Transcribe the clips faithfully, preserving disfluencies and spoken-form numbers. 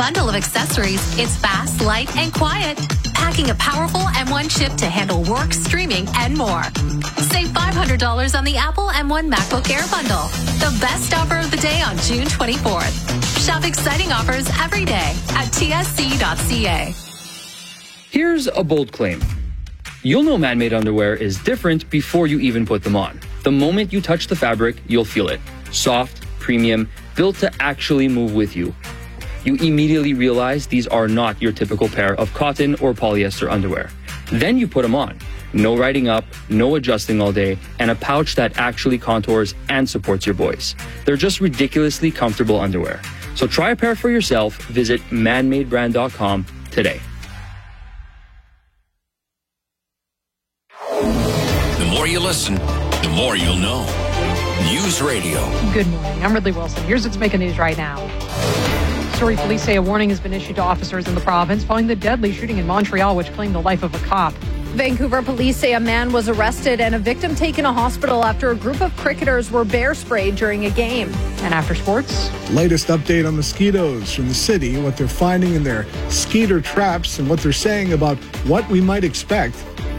bundle of accessories. It's fast, light, and quiet, packing a powerful M one chip to handle work, streaming, and more. Save five hundred dollars on the Apple M one MacBook Air bundle. The best offer of the day on June twenty-fourth. Shop exciting offers every day at T S C dot C A. Here's a bold claim. You'll know man-made underwear is different before you even put them on. The moment you touch the fabric, you'll feel it. Soft, premium, built to actually move with you. You immediately realize these are not your typical pair of cotton or polyester underwear. Then you put them on. No riding up, no adjusting all day, and a pouch that actually contours and supports your voice. They're just ridiculously comfortable underwear. So try a pair for yourself. Visit man made brand dot com today. The more you listen, the more you'll know. News Radio. Good morning. I'm Ridley Wilson. Here's what's making news right now. Surrey police say a warning has been issued to officers in the province following the deadly shooting in Montreal, which claimed the life of a cop. Vancouver police say a man was arrested and a victim taken to hospital after a group of cricketers were bear sprayed during a game. And after sports, latest update on mosquitoes from the city, what they're finding in their skeeter traps, and what they're saying about what we might expect.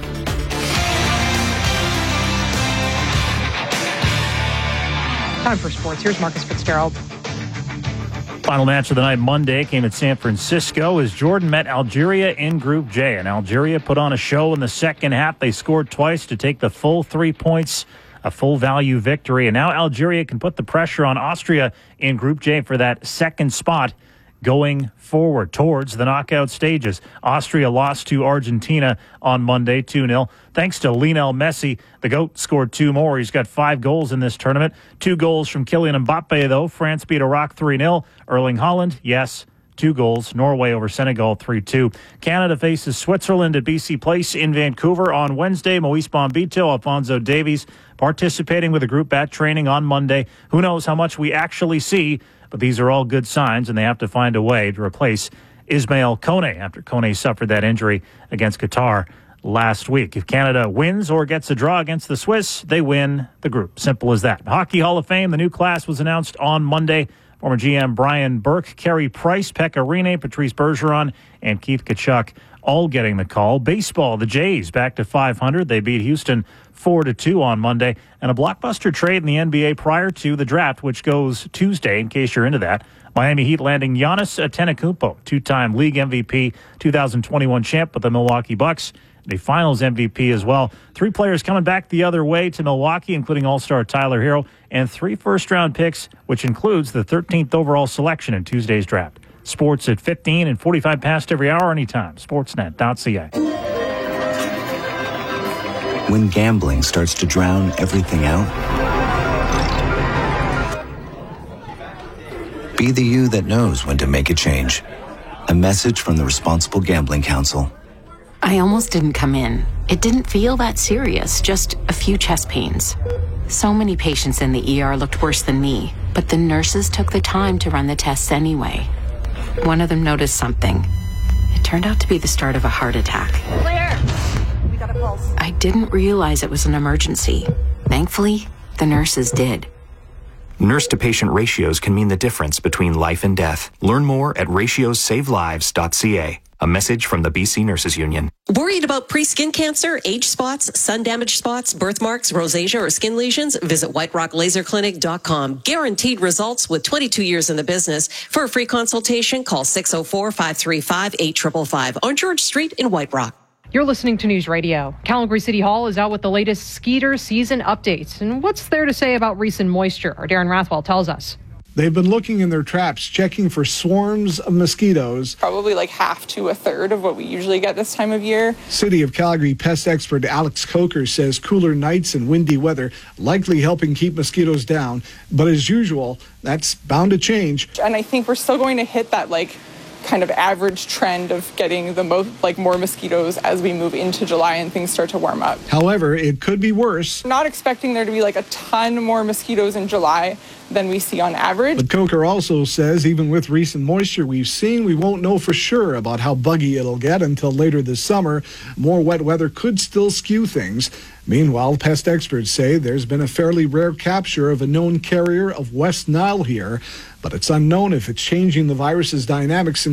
Time for sports. Here's Marcus Fitzgerald. Final match of the night Monday came at San Francisco as Jordan met Algeria in Group J. And Algeria put on a show in the second half. They scored twice to take the full three points, a full value victory. And now Algeria can put the pressure on Austria in Group J for that second spot going forward towards the knockout stages. Austria lost to Argentina on Monday two nil. Thanks to Lionel Messi, the GOAT scored two more. He's got five goals in this tournament. Two goals from Kylian Mbappe, though. France beat Iraq three nil. Erling Haaland, yes, two goals. Norway over Senegal three two. Canada faces Switzerland at B C Place in Vancouver on Wednesday. Moise Bombito, Alphonso Davies participating with a group at training on Monday. Who knows how much we actually see, but these are all good signs, and they have to find a way to replace Ismail Kone after Kone suffered that injury against Qatar last week. If Canada wins or gets a draw against the Swiss, they win the group. Simple as that. Hockey Hall of Fame, the new class was announced on Monday. Former G M Brian Burke, Carey Price, Pekka Rinne, Patrice Bergeron, and Keith Tkachuk all getting the call. Baseball, the Jays back to five hundred. They beat Houston four to two on Monday. And a blockbuster trade in the N B A prior to the draft, which goes Tuesday, in case you're into that. Miami Heat landing Giannis Antetokounmpo, two-time league M V P, two thousand twenty-one champ with the Milwaukee Bucks, the finals M V P as well. Three players coming back the other way to Milwaukee, including all-star Tyler Hero, and three first-round picks, which includes the thirteenth overall selection in Tuesday's draft. Sports at fifteen and forty-five past every hour anytime. Sportsnet dot C A. When gambling starts to drown everything out, be the you that knows when to make a change. A message from the Responsible Gambling Council. I almost didn't come in. It didn't feel that serious, just a few chest pains. So many patients in the E R looked worse than me, but the nurses took the time to run the tests anyway. One of them noticed something. It turned out to be the start of a heart attack. Claire, we got a pulse. I didn't realize it was an emergency. Thankfully, the nurses did. Nurse-to-patient ratios can mean the difference between life and death. Learn more at ratios save lives dot c a. A message from the B C Nurses Union. Worried about pre-skin cancer, age spots, sun-damaged spots, birthmarks, rosacea, or skin lesions? Visit white rock laser clinic dot com. Guaranteed results with twenty-two years in the business. For a free consultation, call six oh four, five three five, eight five five five on George Street in White Rock. You're listening to News Radio. Calgary City Hall is out with the latest Skeeter season updates. And what's there to say about recent moisture? Our Darren Rathwell tells us. They've been looking in their traps, checking for swarms of mosquitoes. Probably like half to a third of what we usually get this time of year. City of Calgary pest expert Alex Coker says cooler nights and windy weather likely helping keep mosquitoes down. But as usual, that's bound to change. And I think we're still going to hit that like kind of average trend of getting the most like more mosquitoes as we move into July and things start to warm up. However, it could be worse. Not expecting there to be like a ton more mosquitoes in July than we see on average. But Coker also says even with recent moisture we've seen, we won't know for sure about how buggy it'll get until later this summer. More wet weather could still skew things. Meanwhile, pest experts say there's been a fairly rare capture of a known carrier of West Nile here, but it's unknown if it's changing the virus's dynamics in